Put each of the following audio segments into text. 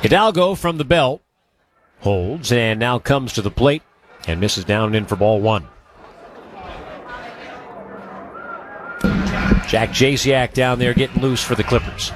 Hidalgo from the belt holds and now comes to the plate and misses down and in for ball one. Jack Jasiak down there getting loose for the Clippers.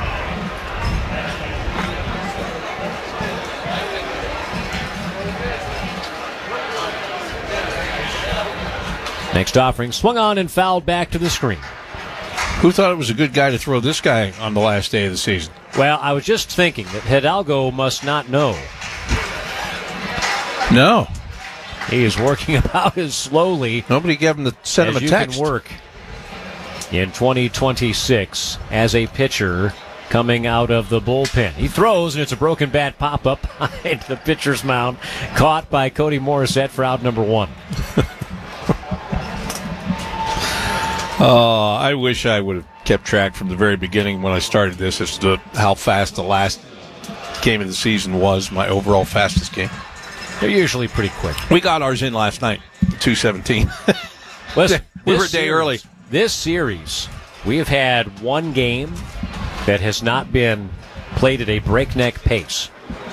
Next offering swung on and fouled back to the screen. Who thought it was a good guy to throw this guy on the last day of the season? Well, I was just thinking that Hidalgo must not know. No. He is working about as slowly. Nobody gave him sent him a text. You can work in 2026 as a pitcher coming out of the bullpen. He throws, and it's a broken bat pop-up behind the pitcher's mound, caught by Cody Morissette for out number one. I wish I would have kept track from the very beginning when I started this as to how fast the last game of the season was, my overall fastest game. They're usually pretty quick. We got ours in last night, 2:17. We were a day early. This series, we have had one game that has not been played at a breakneck pace.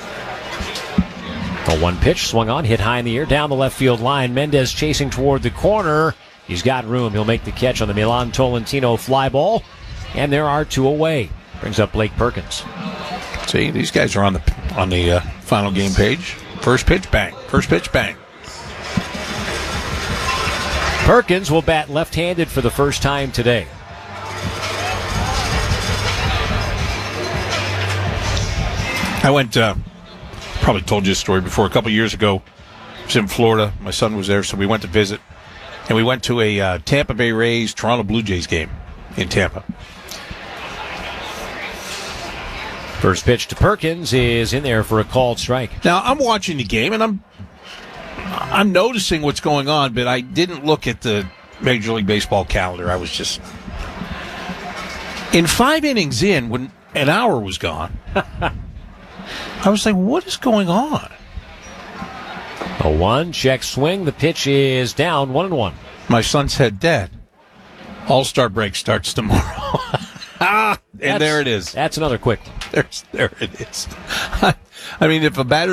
A one pitch swung on, hit high in the air, down the left field line. Mendez chasing toward the corner. He's got room. He'll make the catch on the Milan Tolentino fly ball. And there are two away. Brings up Blake Perkins. See, these guys are on the final game page. First pitch, bang. First pitch, bang. Perkins will bat left-handed for the first time today. I went, probably told you a story before, a couple years ago. I was in Florida. My son was there, so we went to visit. And we went to a Tampa Bay Rays, Toronto Blue Jays game in Tampa. First pitch to Perkins is in there for a called strike. Now, I'm watching the game, and I'm noticing what's going on, but I didn't look at the Major League Baseball calendar. I was just... In 5 innings in, when an hour was gone, I was like, what is going on? A one, check swing. The pitch is down, 1-1. My son said, Dad, All-Star break starts tomorrow. And there it is. That's another quick one. There it is. I mean, if a batter